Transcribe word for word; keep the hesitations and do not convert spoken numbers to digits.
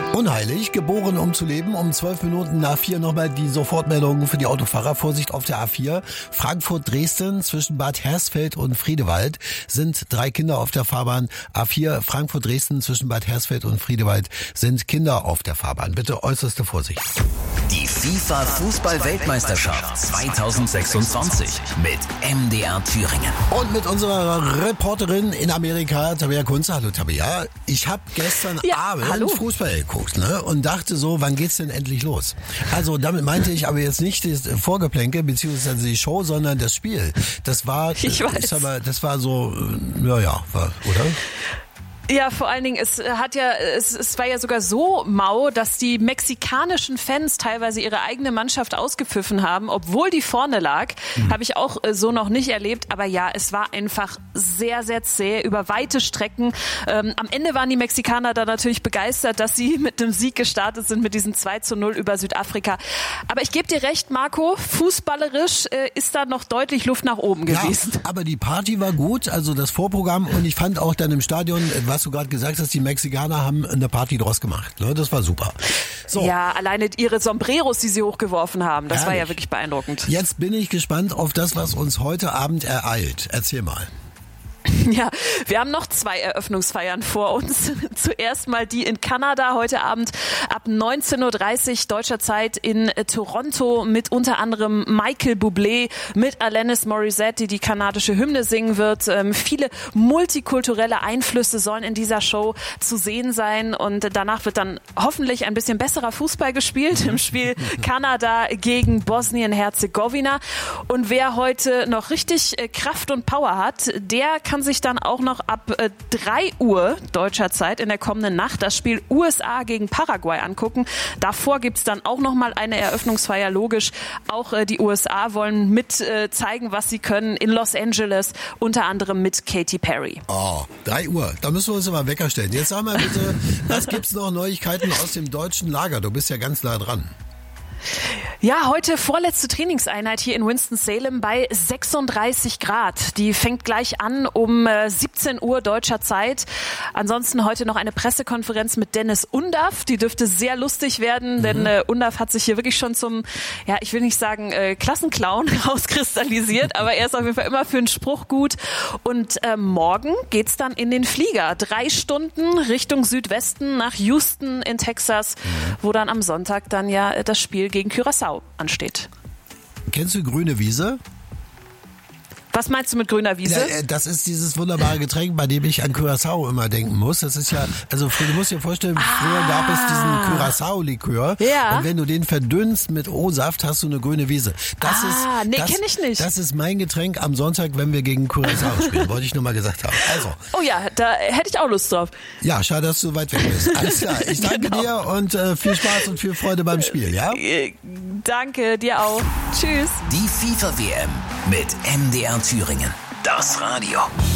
Unheilig, geboren um zu leben. Um zwölf Minuten nach vier nochmal die Sofortmeldungen für die Autofahrer. Vorsicht auf der A vier. Frankfurt-Dresden zwischen Bad Hersfeld und Friedewald sind drei Kinder auf der Fahrbahn. A vier Frankfurt-Dresden zwischen Bad Hersfeld und Friedewald sind Kinder auf der Fahrbahn. Bitte äußerste Vorsicht. Die FIFA-Fußball-Weltmeisterschaft zweitausendsechsundzwanzig mit M D R Thüringen. Und mit unserer Reporterin in Amerika, Tabea Kunze. Hallo Tabea. Ich habe gestern ja, Abend hallo. Fußball geguckt, ne? Und dachte so, wann geht's denn endlich los? Also damit meinte ich aber jetzt nicht das Vorgeplänke beziehungsweise die Show, sondern das Spiel. Das war, ich weiß. Ich sag mal, das war so, ja, ja, war, oder? Ja, vor allen Dingen, es hat ja, es, es war ja sogar so mau, dass die mexikanischen Fans teilweise ihre eigene Mannschaft ausgepfiffen haben, obwohl die vorne lag. Mhm. Habe ich auch so noch nicht erlebt. Aber ja, es war einfach sehr, sehr zäh über weite Strecken. Ähm, am Ende waren die Mexikaner da natürlich begeistert, dass sie mit dem Sieg gestartet sind, mit diesem zwei zu null über Südafrika. Aber ich gebe dir recht, Marco, fußballerisch äh, ist da noch deutlich Luft nach oben gewesen. Ja, aber die Party war gut, also das Vorprogramm. Und ich fand auch dann im Stadion, was du gerade gesagt hast, die Mexikaner haben eine Party draus gemacht. Ne? Das war super. So. Ja, alleine ihre Sombreros, die sie hochgeworfen haben, das Ehrlich? war ja wirklich beeindruckend. Jetzt bin ich gespannt auf das, was uns heute Abend ereilt. Erzähl mal. Ja, wir haben noch zwei Eröffnungsfeiern vor uns. Zuerst mal die in Kanada heute Abend ab neunzehn Uhr dreißig deutscher Zeit in Toronto mit unter anderem Michael Bublé, mit Alanis Morissette, die die kanadische Hymne singen wird. Ähm, viele multikulturelle Einflüsse sollen in dieser Show zu sehen sein und danach wird dann hoffentlich ein bisschen besserer Fußball gespielt im Spiel Kanada gegen Bosnien-Herzegowina. Und wer heute noch richtig äh, Kraft und Power hat, der kann sich dann auch noch ab äh, drei Uhr deutscher Zeit in der kommenden Nacht das Spiel U S A gegen Paraguay angucken. Davor gibt's dann auch noch mal eine Eröffnungsfeier, logisch. Auch äh, die U S A wollen mit äh, zeigen, was sie können in Los Angeles, unter anderem mit Katy Perry. Oh, drei Uhr, da müssen wir uns immer Wecker stellen. Jetzt sag mal bitte, was gibt's noch Neuigkeiten aus dem deutschen Lager? Du bist ja ganz nah dran. Ja, heute vorletzte Trainingseinheit hier in Winston-Salem bei sechsunddreißig Grad. Die fängt gleich an um siebzehn Uhr deutscher Zeit. Ansonsten heute noch eine Pressekonferenz mit Dennis Undaff. Die dürfte sehr lustig werden, mhm. denn äh, Undaff hat sich hier wirklich schon zum, ja, ich will nicht sagen äh, Klassenclown rauskristallisiert, aber er ist auf jeden Fall immer für einen Spruch gut. Und äh, morgen geht's dann in den Flieger. Drei Stunden Richtung Südwesten nach Houston in Texas, mhm. wo dann am Sonntag dann ja äh, das Spiel gegen Curaçao ansteht. Kennst du Grüne Wiese? Was meinst du mit grüner Wiese? Ja, das ist dieses wunderbare Getränk, bei dem ich an Curaçao immer denken muss. Das ist ja, also du musst dir vorstellen, ah. früher gab es diesen Curaçao-Likör. Ja. Und wenn du den verdünnst mit O-Saft, hast du eine grüne Wiese. Das ah, ist, nee, das, kenn ich nicht. Das ist mein Getränk am Sonntag, wenn wir gegen Curaçao spielen. Wollte ich nur mal gesagt haben. Also. Oh ja, da hätte ich auch Lust drauf. Ja, schade, dass du so weit weg bist. Alles klar, ich danke genau. dir und äh, viel Spaß und viel Freude beim Spiel, ja? Danke, dir auch. Tschüss. Die FIFA-W M mit M D R Thüringen. Das Radio.